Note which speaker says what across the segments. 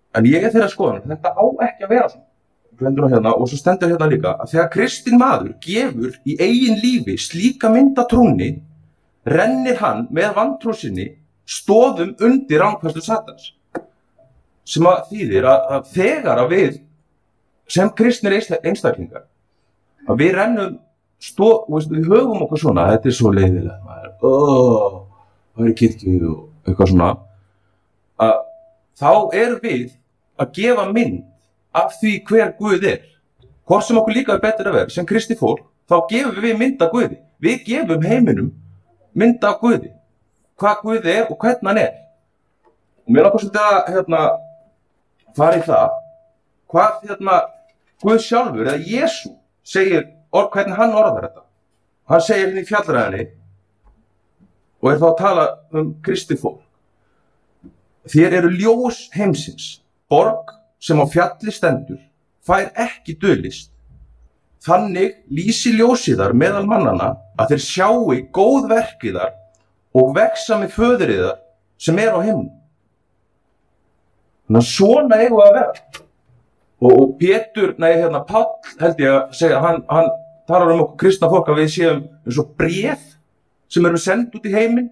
Speaker 1: En ég þeirra skoðun, þetta á ekki að vera svona. Glemdur hérna, og svo stendur hérna líka að þegar kristinn maður gefur í eigin lífi slíka mynd af trúnni, rennir hann með vantrú sinni stoðum undir rangfærslu Satans. Sem að þýðir að þegar að við sem kristnir einstaklingar að við rennum við höfum okkur svona, þetta svo leiðilegt, það kirkju og eitthvað svona, að þá erum við að gefa mynd af því hver Guð hvort sem okkur líka betur að vera sem kristið fólk, þá gefum við mynd af Guði, við gefum heiminum mynd af Guði, hvað Guð og hvernig hann og mér langar svolítið að fara í það hvað Guð sjálfur eða Jesú segir hvernig hann orðar þetta. Hann segir hérna í fjallræðinni og þá að tala kristið fólk. Þér eru ljós heimsins, borg sem á fjalli stendur, fær ekki dulist. Þannig lýsi ljósið þar meðal mannanna að þeir sjái góð verkið þar og vexa með föðrið þar sem á himnum. Þannig að svona eigum við að vera. Og Pétur, Páll held ég að segja, hann talar okkur kristna fólk að við séum eins og bréf sem erum send út í heiminn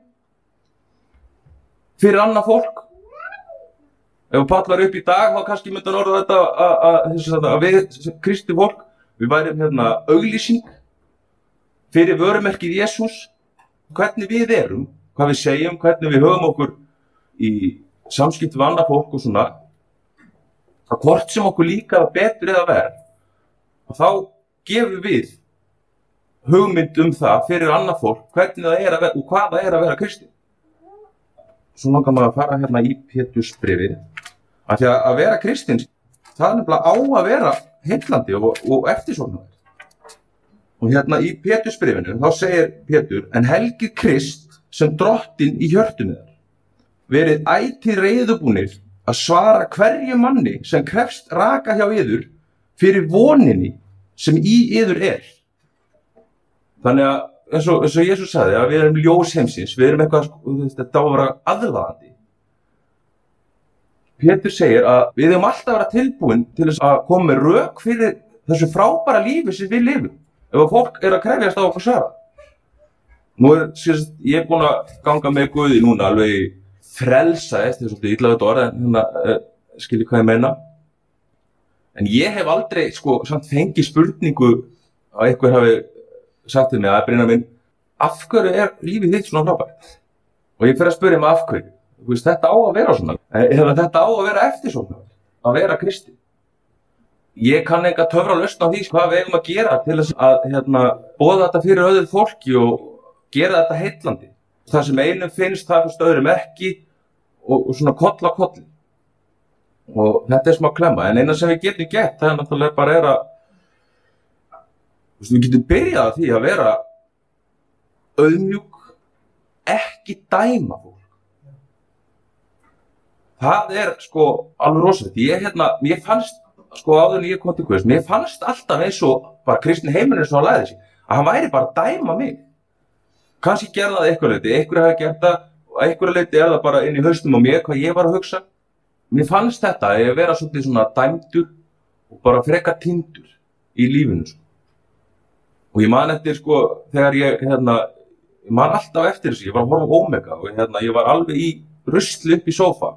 Speaker 1: fyrir annað fólk. Ef Páll var upp í dag, þá kannski myndi hann orða þetta að við kristi fólk, við værum auglýsing fyrir vörumerkið Jesús, hvernig við erum, hvað við segjum, hvernig við höfum okkur í samskipti við annað fólk og svona, að hvort sem okkur líka betur eða verð, og þá gefum við hugmynd það fyrir annað fólk, hvernig það að vera og hvað það að vera kristinn. Svo langar maður að fara í Pétursbréfið, að því að vera kristinn, það nefnilega á að vera heillandi og eftirsóknarvert. Og í Pétursbréfinu, þá segir Pétur, en helgið Krist sem drottinn í hjörtum yðar, verið ætíð reiðubúnir að svara hverju manni sem krefst raka hjá yður fyrir voninni sem í yður Þannig að eins og Jesús sagði að við erum ljós heimsins, við erum eitthvað, þetta á að vera aðlaðandi. Pétur segir að við eigum alltaf að vera tilbúin til þess að koma með rök fyrir þessu frábæra lífi sem við lifum, ef að fólk að krefjast á okkur svara. Nú ég búin að ganga með Guði núna alveg frelsaðist, þetta er svolítið illa þetta orð, en skiljið hvað ég meina. En ég hef aldrei samt fengið spurningu að einhver hafi sagt til mig að Brynjar minn, af hverju lífið þitt svona frábært? Og ég fer að spyrja mig af hverju. Þetta á að vera svona, þetta á að vera eftirsóknarvert, að vera kristinn. Ég kann enga töfra lausn á því hvað við eigum að gera til þess að boða þetta fyrir öðru fólki og gera þetta heillandi. Það sem einum finnst, það finnst öðrum ekki og svona koll á kolli. Og þetta smá klemma, en eina sem við getum gert, það náttúrulega bara við getum byrjað á því að vera auðmjúk, ekki dæma fólk. Það alveg rosalegt. Mér fannst, áður en ég kom til Guðs, mér fannst alltaf eins og bara kristinn heimurinn svo að læði sig, að hann væri bara að dæma mig. Kannski gerði það eitthvað leyti, einhverju hafi gert það, og einhverju leyti það bara inn í haustum á mér, hvað ég var að hugsa. Mér fannst þetta að ég vera svolítið svona dæmdur og bara frekar týndur í lífinu. Og ég man eftir, þegar ég man alltaf eftir þessu, ég var að horfa á Omega og ég var alveg í rusli upp í sófa.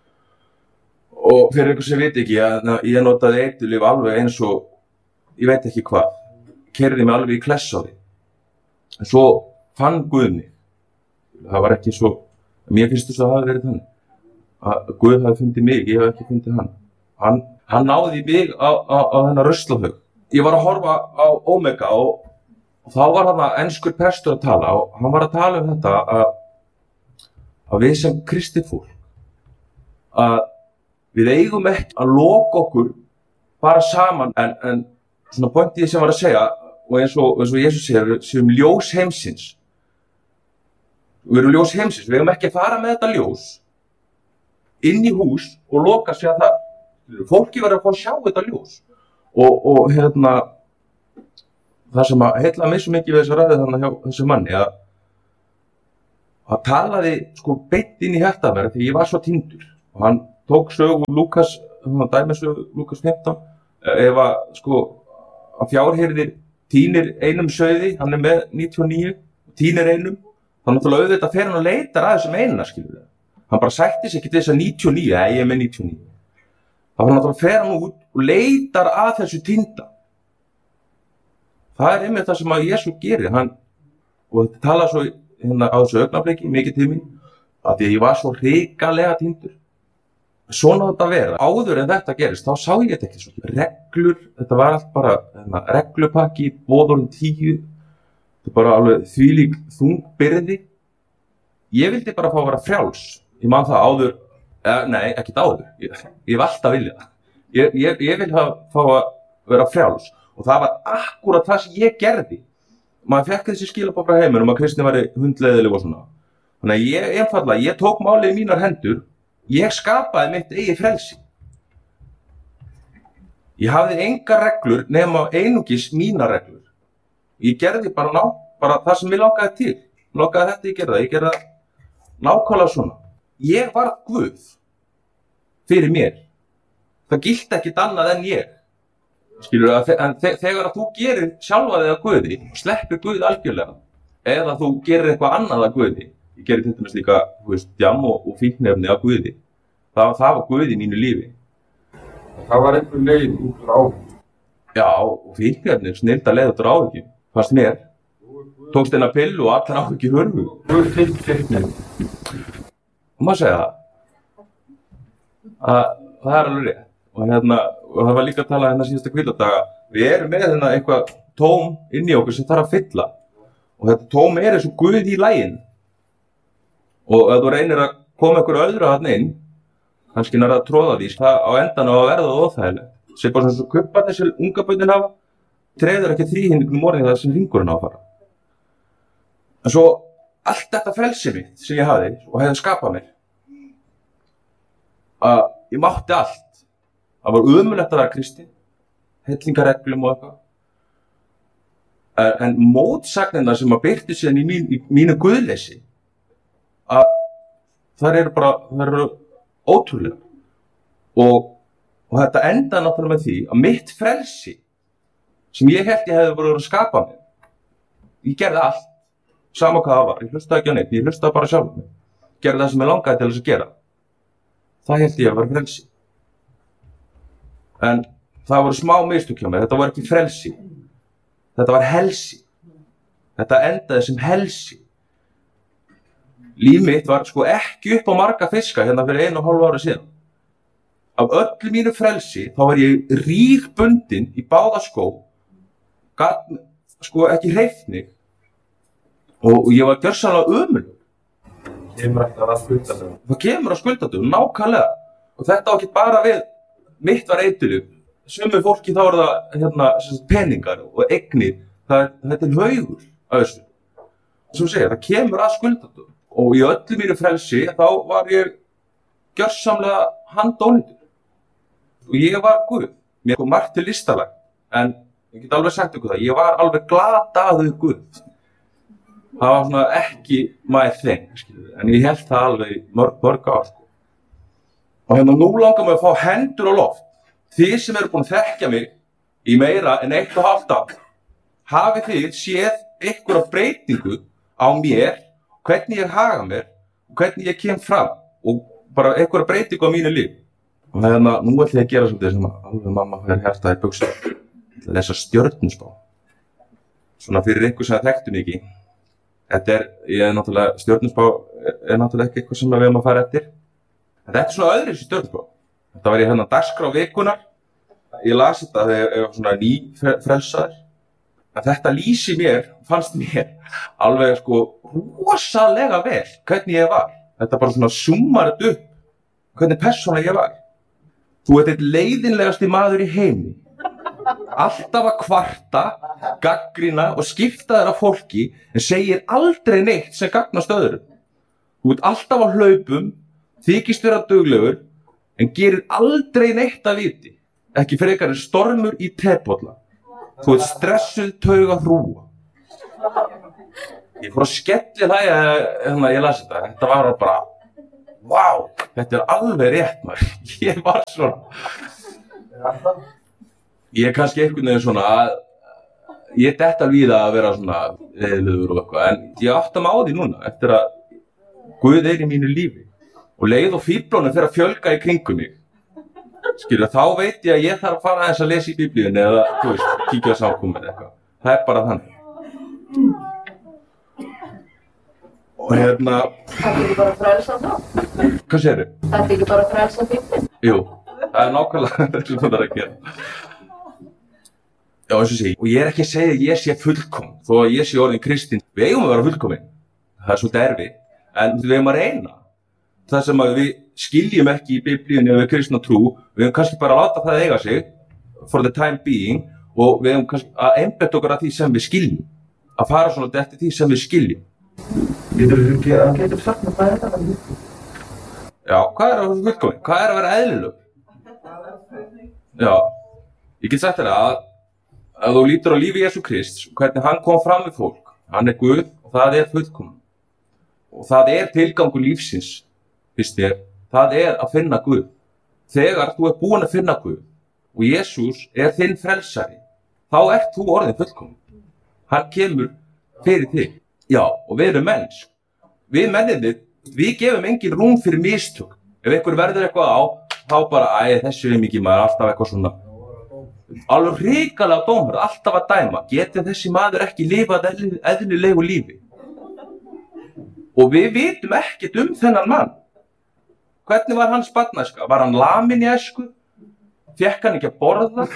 Speaker 1: Og fyrir einhver sem veit ekki, ég notaði eiturlyf alveg eins og, ég veit ekki hvað, keyrði mig alveg í kless á því. En svo fann Guð mig. Það var ekki svo, mér finnst þess að það hafi verið þannig. Að Guð hafi fundið mig, ég hef ekki fundið hann. Hann náði mig á þennan ruslahaug. Ég var að horfa á Omega og þá var hann enskur prestur að tala og hann var að tala þetta að við sem kristið fólk, að við eigum ekki að loka okkur bara saman, en svona pointið sem var að segja, og eins og Jesús segir, við séum ljós heimsins. Við erum ljós heimsins, við eigum ekki að fara með þetta ljós inn í hús og loka sig að það. Fólki verður að fá að sjá þetta ljós. Og það sem heilla mig svo mikið við þessa ræðu þannig hjá þessu manni, að talaði beint inn í hjartað mér því ég var svo týndur. Og hann tók sögu Lúkas dæmisögu Lúkas 15, ef að sko að fjárhirðir týnir einum sauði, hann með 99, týnir einum, þá náttúrulega auðvitað fer hann og leitar að þessum eina, skilur. Hann bara sætti sig ekki til þess að 99, ég er með 99. Þá náttúrulega fer hann út og leitar að þessu týnda. Það einmitt það sem að Jesú gerir, og þetta tala svo á þessu augnabliki, mikið til mín, að því að ég var svo hrikalega týndur. Svona þetta vera. Áður en þetta gerist, þá sá ég þetta ekki svo. Reglur, þetta var allt bara reglupakki, boðorðin 10, þetta bara alveg þvílík þungbyrði. Ég vildi bara fá að vera frjáls. Ég man það áður, nei, ekkert áður. Ég hef alltaf viljað það. Ég vil fá að vera frjáls. Og það var akkúrat það sem ég gerði. Maður fekk þessi skilaboð frá heiminum að kristni væri hundleiðileg og svona. Þannig að ég tók málið í mínar hendur. Ég skapaði mitt eigið frelsi. Ég hafði engar reglur nema einungis mínar reglur. Ég gerði bara það sem ég langaði til. Langaði þetta, ég gerði það nákvæmlega svona. Ég var Guð fyrir mér. Það gilti ekkert annað en ég. Skilur, en þegar þú gerir sjálfa þig að Guði, sleppir Guð algjörlega, eða þú gerir eitthvað annað að Guði. Ég gerði til dæmis líka, djam og fíknefni að Guði. Það var Guð í mínu lífi.
Speaker 2: Það var einhver leið út úr áhyggjum.
Speaker 1: Já, og fíknefni, snilda leið út úr áhyggjum, fannst mér. Tókst eina pillu og allar áhyggjur hörfu.
Speaker 2: Guð fyllt fíknefni.
Speaker 1: Maður segja það. Það alveg rétt. Og það var líka að tala síðasta hvíldardaga. Við erum með eitthvað tóm inn í okkur sem þarf að fylla. Og þetta tóm eins og Guð í laginu. Og ef þú reynir að koma einhverju öðru þarna inn, kannski nær að tróða því, það á endan á að verða óþægilegt. Sér bara svona svo kubbarnir sem unga börnin hafa, treður ekki þríhyrningnum orðið það sem hringurinn á að fara. En svo allt þetta frelsi mitt sem ég hafði og hefði skapað mér, að ég mátti allt. Það var ömurlegt að vera kristinn, hellingareglum og eitthvað. En mótsagnirnar sem að birti síðan í mínu guðleysi, að þær eru ótrúlega. Og þetta endaði náttúrulega með því að mitt frelsi, sem ég held ég hefði verið að skapa mér, ég gerði allt, sama hvað það var, ég hlustaði ekki á neitt, ég hlustaði bara sjálf mig, gerði það sem ég langaði til þess að gera. Það held ég að vera frelsi. En það voru smá mistök hjá mér, þetta var ekki frelsi, þetta var helsi. Þetta endaði sem helsi. Líf mitt var ekki upp á marga fiska fyrir 1,5 ári síðan. Af öllu mínu frelsi þá var ég rígbundinn í báða skó, gat ekki hreyft mig og ég var gjörsamlega ömurlegur.
Speaker 2: Kemur alltaf að skuldadögum.
Speaker 1: Það kemur að skuldadögum, nákvæmlega. Og þetta á ekki bara við, mitt var eiturlyf. Sumu fólki þá er það peningar og eignir, þetta er haugur af þessu. Sem segja, það kemur að skuldadögum. Og í öllu mínu frelsi þá var ég gjörsamlega handónýtur. Og ég var Guð. Mér kom margt til listalag, en ég get alveg sagt ykkur það, ég var alveg glataður Guð. Það var svona ekki my thing, en ég held það alveg í mörg ár. Og nú langar mig að fá hendur á loft. Þið sem eru búin að þekkja mig í meira en 1,5 ár, hafið þið séð einhverja breytingu á mér, hvernig ég haga mér og hvernig ég kem fram og bara einhverja breytingu á mínu líf. Og nú ætlum ég að gera svolítið sem alveg mamma fær hjartað í buxur. Ég ætla að lesa stjörnuspá. Svona fyrir ykkur sem þekktu mig ekki. Stjörnuspá er náttúrulega ekki eitthvað sem við erum að fara eftir. En þetta er svona öðruvísi stjörnuspá. Þetta var í dagskrá vikunar. Ég las þetta þegar ég var svona nýfrelsaður. En þetta lýsi mér, fannst mér, alveg rosalega vel hvernig ég var. Þetta bara svona súmmar þetta upp, hvernig persóna ég var. Þú ert einn leiðinlegasti maður í heimi. Alltaf að kvarta, gagnrýna og skipta þér af fólki, en segir aldrei neitt sem gagnast öðrum. Þú ert alltaf á hlaupum, þykist vera duglegur, en gerir aldrei neitt að viti. Ekki frekar en stormur í tebolla. Þú ert stressuð tauga hrúa. Ég fór að skelli það ég las þetta var bara, vá, þetta er alveg rétt maður. Ég var svona, Ég kannski einhvern veginn svona að ég dett alveg í það að vera svona leiðilegur og eitthvað, en ég átta mig á því núna eftir að Guð í mínu lífi og leið og fíflónum fyrir að fjölga í kringum mig. Skilja, þá veit ég að ég þarf að fara aðeins að lesa í Biblíunni eða, þú veist, kíkja á samkomur eða eitthvað. Það er bara þannig. Og
Speaker 3: Það er ekki bara að frelsa þá?
Speaker 1: Hvað segirðu?
Speaker 3: Það er ekki bara að frelsa fíflin?
Speaker 1: Jú, það er nákvæmlega það sem það er að gera. Já, eins og sé, og ég er ekki að segja að ég sé fullkom, þó að ég sé orðin kristinn. Við eigum að vera fullkomin. Það er svolítið erfitt, en við eigum að reyna. Það sem að við skiljum ekki í Biblíunni eða við kristna trú, við eigum kannski bara að láta það eiga sig, for the time being, og við eigum kannski að einbeita okkur að því sem við skiljum. Að fara svona eftir því sem við skiljum. Getur sagt mér hvað þetta er? Já, hvað er að vera fullkomin? Hvað er að vera eðlileg? Já, ég get sagt þér að þú lítur á lífi Jesú Krists, hvernig hann kom fram við fólk. Hann er Guð og það er fullkomin. Og það er tilgangur lífsins, finnst þér. Það er að finna Guð. Þegar þú ert búin að finna Guð og Jesús er þinn frelsari, þá ert þú orðin fullkomin. Hann kemur fyrir þig. Já, og við erum mennsk. Við mennirnir, við gefum engin rúm fyrir mistök. Ef einhver verður eitthvað á, þá bara, þessu er mikið maður, alltaf eitthvað svona. Alveg hrikalega dómur, alltaf að dæma. Getur þessi maður ekki lifað eðlilegu lífi? Og við vitum ekkert þennan mann. Hvernig var hans barnæska? Var hann laminn í æsku? Fékk hann ekki að borða?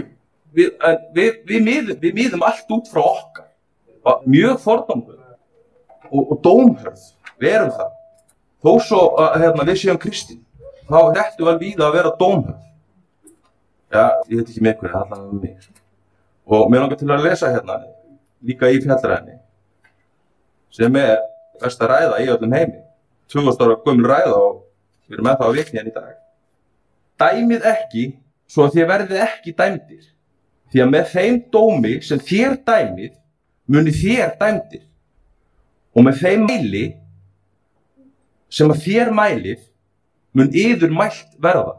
Speaker 1: Við miðum allt út frá okkar. Mjög fordómur og dómhörð. Við erum það. Þó svo að við séum kristinn, þá ættum við víða að vera dómhörð. Já, ég veit ekki með hverju, það er allavega með mig. Og mér langar til að lesa líka í fjallræðinni, sem er besta ræða í öllum heimi. 2000 ára gömul ræða og við erum með það á vikni í dag. Dæmið ekki, svo að þér verðið ekki dæmdir. Því að með þeim dómi sem þér dæmið, muni þér dæmdir. Og með þeim mæli, sem að þér mælið, mun yður mælt verða.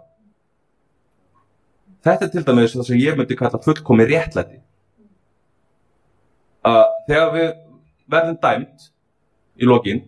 Speaker 1: Þetta er til dæmis það sem ég myndi kalla fullkomið réttlæti. Þegar við verðum dæmt í lokin,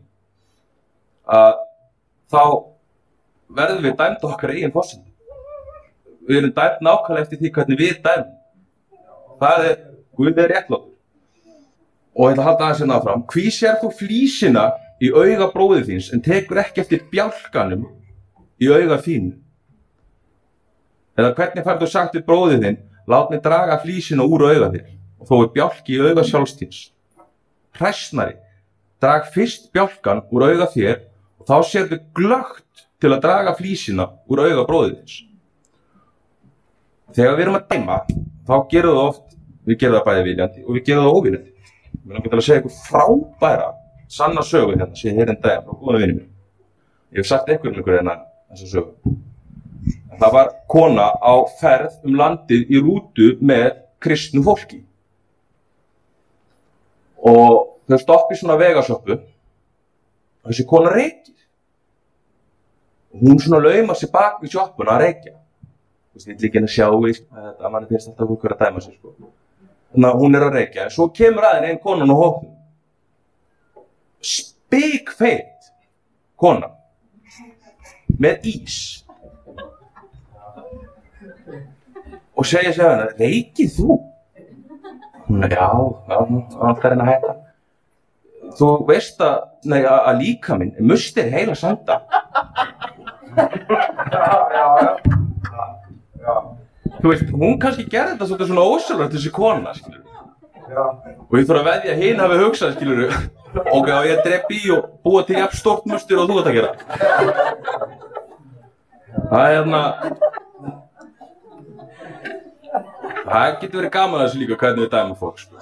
Speaker 1: þá verðum við dæmt okkar eigin forsendum. Við erum dæmt nákvæmlega eftir því hvernig við dæmum. Það er, Guð er réttlátur. Og ég ætla að halda aðeins áfram. Hví sér þú flísina í auga bróður þíns en tekur ekki eftir bjálkanum í auga þínu? Eða hvernig færðu sagt við bróðir þinn, lát mig draga flísina úr auga þér og þó er bjálki í auga sjálfstíns. Hræsnari, drag fyrst bjálkan úr auga þér og þá sérðu glöggt til að draga flísina úr auga bróðir þins. Þegar við erum að dæma, þá gerum við oft, við gerum það bæði viljandi og við gerum það óviljandi. Mér langar til að segja ykkur frábæra, sanna sögu sem ég heyrði daginn frá góðum vinum mínum. Ég hef sagt ykkur þessa sögu. Það var kona á ferð landið í rútu með kristnu fólki. Og þau stoppa í svona vegasjoppu og þessi kona reykir. Og hún svona laumar sig bak við sjoppuna að reykja. Þú veist, ég vil ekki að sjá að manni finnst alltaf fólk að dæma sig, sko. Þannig að hún er að reykja. En svo kemur aðeins einn konan á hópnum. Spikfeit kona. Með ís. Og segja hana, reykir þú? Hún er, já, það er henni að hætta. Þú veist að líkaminn mustir heila sanda. Já. Þú veist, hún kannski gerði þetta svolítið svona ósjálfrátt þessi kona, skilur. Já. Og ég þarf að veðja að hinn hafi hugsað, skilur. Ok, á ég að drepa í og búa til jafn stórt mustur og þú ert að gera. Það getur verið gaman að þessu líka hvernig við dæmum fólk, sko.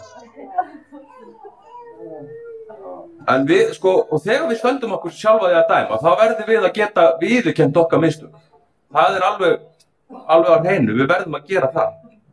Speaker 1: En við, sko, og þegar við stöndum okkur sjálfa því að dæma, þá verðum við að geta viðurkennt okkar mistök. Það er alveg á hreinu, við verðum að gera það.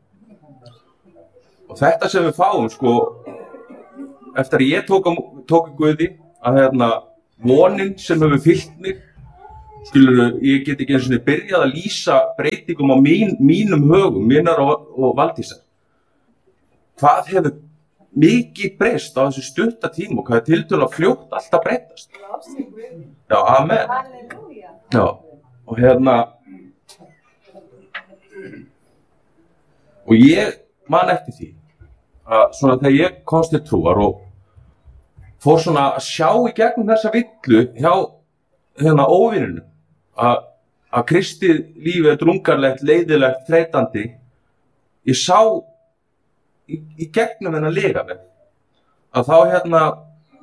Speaker 1: Og þetta sem við fáum, sko, eftir að ég tók í Guði, að vonin sem hefur fyllt mig, skilur, ég get ekki eins og byrjað að lýsa breytingum á mínum högum, mínar og Valdísar. Hvað hefur mikið breyst á þessu stutta tíma og hvað er tiltölulega fljótt alltaf breytast. Já, amen. Já, og og ég man eftir því að svona þegar ég komst til trúar og fór svona að sjá í gegnum þessa villu hjá óvinunum að kristið lífið er drungarlegt, leiðilegt, þreytandi. Ég sá í gegnum þennan lygavegg að þá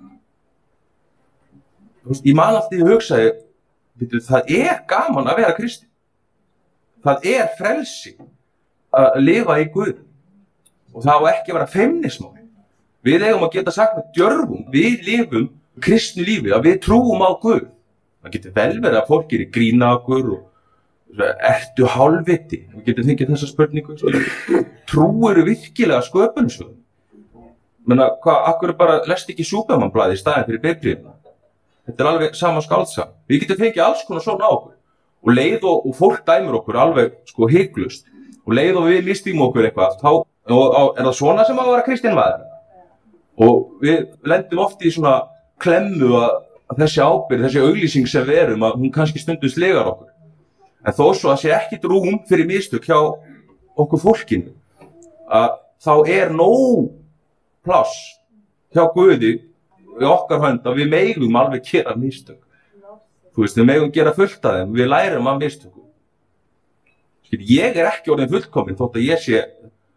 Speaker 1: ég man alltaf ég hugsaði, það er gaman að vera kristinn. Það er frelsi að lifa í Guð og það á ekki að vera feimnismál. Við eigum að geta sagt með djörfum, við lifum kristnu lífi, að við trúum á Guð. Það getur vel verið að fólk er í grína okkur og ertu hálfviti? Við getum fengið þessa spurningu. Trúirðu virkilega sköpunarsögunum? Akkur bara lest ekki Súpermanblaðið í staðinn fyrir Biblíuna? Þetta er alveg sama skáldsaga. Við getum fengið alls konar svona á okkur. Og leið og fólk dæmir okkur alveg hiklaust. Og leið og við mistum okkur eitthvað, þá er það svona sem á að vera kristinn maður. Og við lendum oft í svona klemmu að þessi ábyrgð, þessi auglýsing sem við erum, að hún kannski stundum slegar okkur. En þó svo að sé ekkert rúm fyrir mistök hjá okkur fólkinu, að þá er nóg pláss hjá Guði í okkar hönd að við megum alveg gera mistök. Þú veist, við megum gera fullt af þeim, við lærum af mistökum. Ég er ekki orðinn fullkominn þótt að ég sé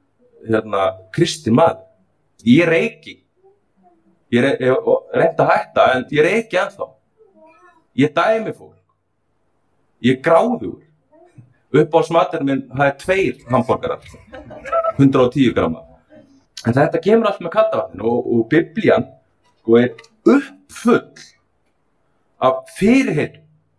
Speaker 1: kristinn maður. Ég reyki. Ég reyndi að hætta, en ég reyki ennþá. Ég dæmi fólk. Ég er gráðugur. Uppáhaldsmaturinn minn, það er 2 hamborgarar. 110 gramma. En þetta kemur allt með kaldavatninu og Biblían er uppfull af fyrirheitum.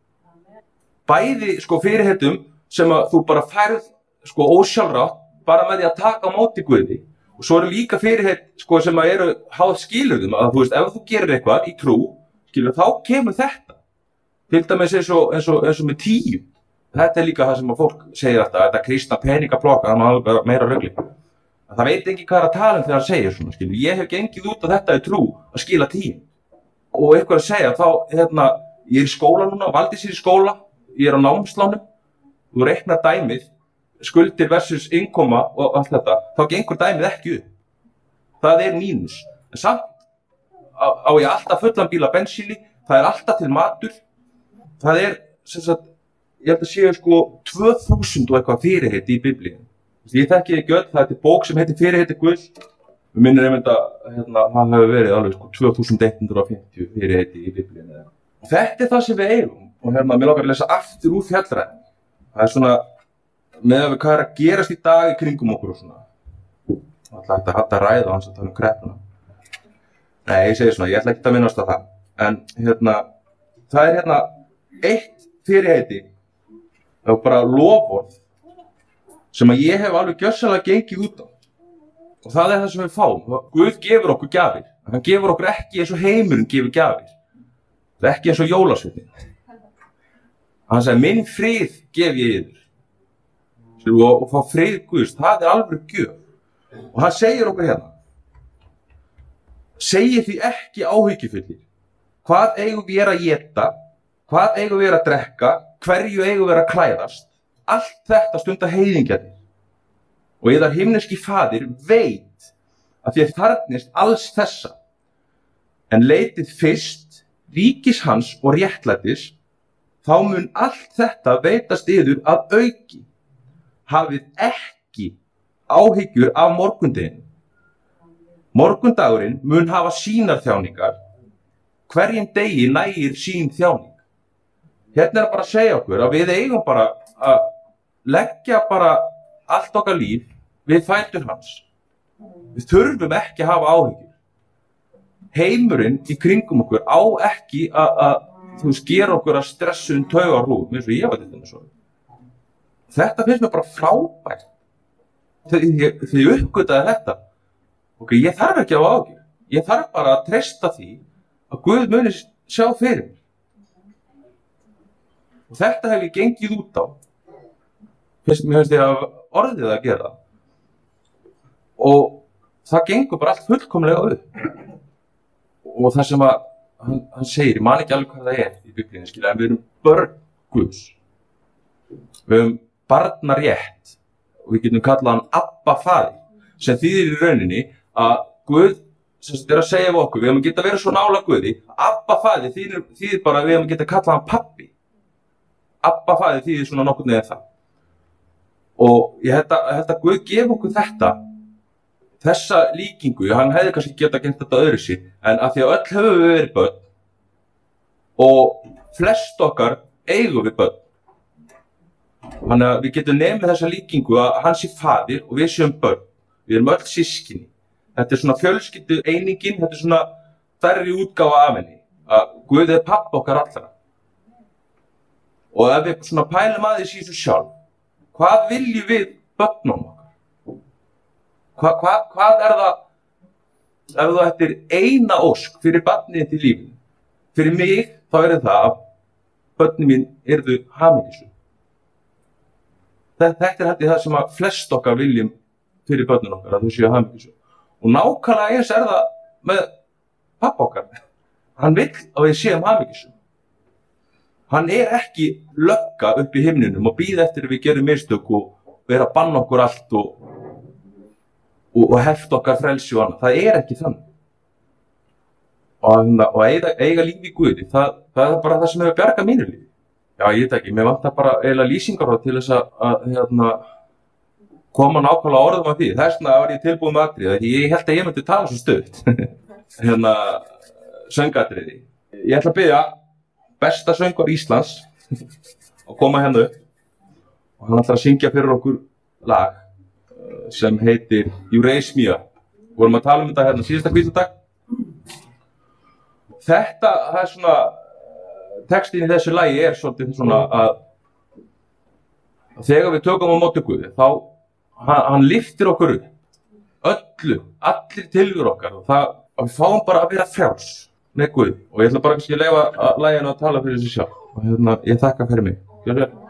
Speaker 1: Bæði fyrirheitum sem að þú bara færð ósjálfrátt bara með því að taka á móti Guði. Og svo eru líka fyrirheit sem að eru háð skilurðum, að þú veist, ef þú gerir eitthvað í trú, þá kemur þetta. Til dæmis eins og með 10. Þetta er líka það sem að fólk segir alltaf, þetta kristna peningaplokka, það má alveg vera meira rugli. Það veit ekki hvað er að tala þegar það segir svona, Ég hef gengið út á þetta í trú að skila 10. Og eitthvað að segja, þá, ég er í skóla núna, Valdís í skóla, ég er á námslánum, þú reiknar dæmið, skuldir versus innkoma og allt þetta, þá gengur dæmið ekki upp. Það er mínus. En samt á ég alltaf fullan bíl af bensíni, það er alltaf til matur, það er, ég held að séu 2000 og eitthvað fyrirheiti í Biblíunni. Ég þekki ekki öll, það er til bók sem heitir fyrirheiti Guð. Við minnir einmitt að það hefur verið alveg 2150 fyrirheiti í Biblíunni. Þetta er það sem við eigum. Og mér langar að lesa aftur úr Fjallræðunni. Það er svona, með hvað er að gerast í dag í kringum okkur og svona. Það ætla að ræða hans að tala kreppuna. Nei, ég segi svona, ég ætla ekki að minnast á það. En það er eitt fyrirheiti, það er bara loforð, sem að ég hef alveg gjörsamlega gengið út á. Og það er það sem við fáum. Guð gefur okkur gjafir. Hann gefur okkur ekki eins og heimurinn gefur gjafir. Það er ekki eins og jólasveinninn. Hann sagði, minn frið gef ég yður. Og fá frið Guðs, það er alveg gjöf. Og hann segir okkur hérna, segir því ekki áhyggjufullir. Hvað eigum við að éta? Hvað eigum við að drekka? Hverju eigum við að klæðast? Allt þetta stunda heiðingjarnir. Og yðar himneski faðir veit að þér þarfnist alls þessa. En leitið fyrst ríkis hans og réttlætis, þá mun allt þetta veitast yður að auki. Hafið ekki áhyggjur af morgundeginu. Morgundagurinn mun hafa sínar þjáningar. Hverjum degi nægir sín þjáning. Hérna er bara að segja okkur að við eigum bara að leggja bara allt okkar líf við fætur hans. Við þurfum ekki að hafa áhyggjur. Heimurinn í kringum okkur á ekki að gera okkur að stressuðum taugarhúð, eins og ég veit þetta svona. Þetta finnst mér bara frábært. Þegar ég uppgötaði þetta, ég þarf ekki að hafa áhyggjur. Ég þarf bara að treysta því að Guð muni sjá fyrir mér. Og þetta hef ég gengið út á. Mér finnst ég að orðið að gera. Og það gengur bara allt fullkomlega upp. Og það sem að hann segir, ég man ekki alveg hvað það í Biblíunni, skilja, en við erum börn Guðs. Við höfum barnarétt og við getum kallað hann Abba faðir, sem þýðir í rauninni að Guð sem er að segja við okkur, við höfum að geta verið svo nála Guði. Abba faðir þýðir bara að við höfum að geta kallað hann pappi. Abba faðir þýðir svona nokkurn veginn það. Og ég held að Guð gefa okkur þessa líkingu, hann hefði kannski geta gert þetta öðru sér, en af því að öll höfum við verið börn og flest okkar eigum við börn. Þannig að við getum nefnið þessa líkingu að hann sé faðir og við séum börn. Við erum öll systkini. Þetta svona fjölskyldu einingin, þetta svona stærri útgáfa af henni. Að Guð pappa okkar allra. Og ef við svona pælum aðeins í þessu sjálf, hvað viljum við börnum okkar? Hvað það, ef þú ættir eina ósk fyrir barnið til lífinu? Fyrir mig, þá það að börnin mín yrðu hamingjusöm. Þetta held ég það sem að flest okkar viljum fyrir börnin okkar, að þau séu hamingjusöm. Og nákvæmlega eins það með pappa okkar. Hann vill að við séum hamingjusöm. Hann ekki lögga upp í himninum og bíða eftir að við gerum mistök og vera að banna okkur allt og hefta okkar frelsi og annað. Það ekki þannig. Og eiga lífi í Guði, það bara það sem hefur bjargað mínu lífi. Já, ég veit ekki, mér vantar bara eiginlega lýsingar til þess að koma nákvæmlega orðum af því. Þess vegna var ég tilbúin með atriði, því ég held að ég myndi tala svo stutt. Söngatriði. Ég ætla að biðja besta söngvar Íslands að koma hérna upp og hann ætlar að syngja fyrir okkur lag sem heitir You Raise Me Up. Við vorum að tala um þetta hérna síðasta hvítadag. Þetta, það svona, textin í þessu lagi svolítið svona að þegar við tökum á móti Guði, þá hann lyftir okkur upp, allir tilveru okkar og við fáum bara að vera frjáls með Guði. Og ég ætla bara kannski að leyfa laginu að tala fyrir sig sjálf. Og ég þakka fyrir mig.